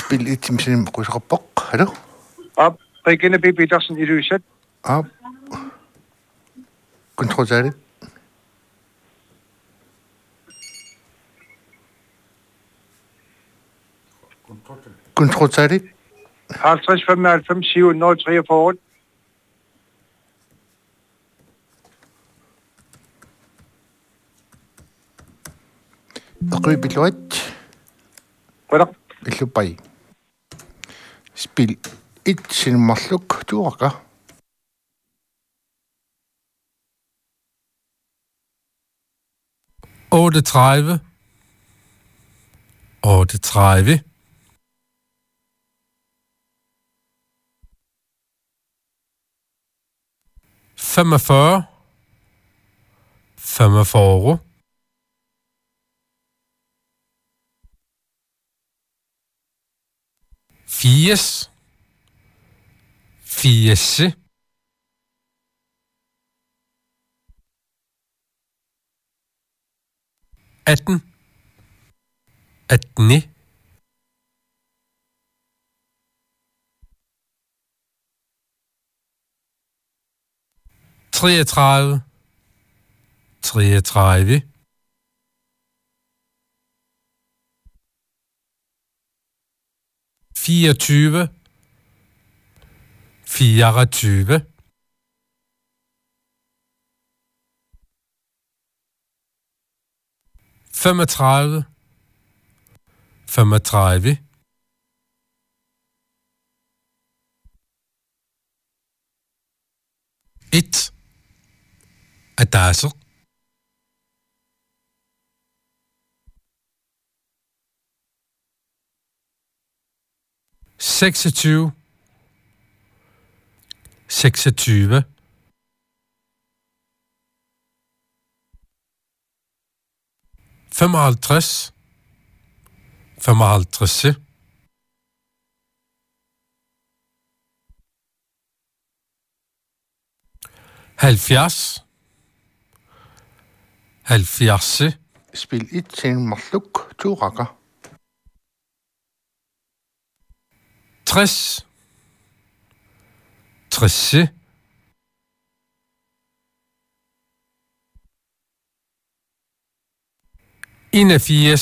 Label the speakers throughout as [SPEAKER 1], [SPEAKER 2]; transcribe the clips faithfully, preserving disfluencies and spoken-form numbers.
[SPEAKER 1] Spil et tim sin kusaqappoq. Hallo?
[SPEAKER 2] Op, Regina B. Petersen i lyset.
[SPEAKER 1] Op. Kontrolsalit. Kontrolsalit.
[SPEAKER 2] halvtreds femoghalvfems syv nul treogfyrre.
[SPEAKER 1] Aqripiluat.
[SPEAKER 2] Hvad der?
[SPEAKER 1] Illupai. Spil et sin marluk tuaqa.
[SPEAKER 3] otteogtredive, otteogtredive, femogfyrre, femogfyrre, firs, firs, atten, atten, treogtredive, treogtredive, fireogtyve, fireogtyve, femogtredive, femogtredive, et, adasser, seksogtyve, seksogtyve, femoghalvtreds, femoghalvtreds, halvfjerds, halvfjerds,
[SPEAKER 1] Spil et sin marluk tuaqa.
[SPEAKER 3] tres, tres, enogfirs,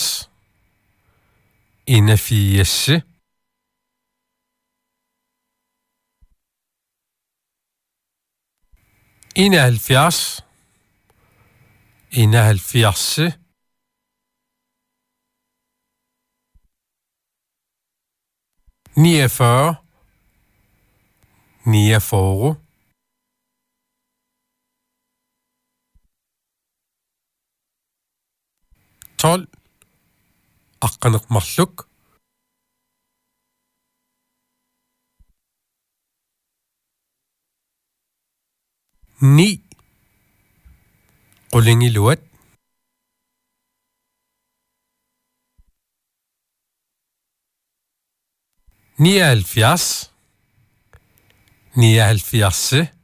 [SPEAKER 3] enogfirs, enoghalvfjerds, enoghalvfjerds, niogfyrre, niogfyrre, tolv, aqqaneqmarluk, ni, qulingiluat, nioghalvfjerds, nioghalvfjerds,